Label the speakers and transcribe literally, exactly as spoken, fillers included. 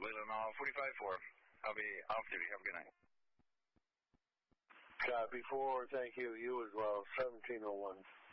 Speaker 1: Leland all forty-five four. I'll be off duty. Have a good night.
Speaker 2: Copy four. Thank you. You as well. seventeen oh one.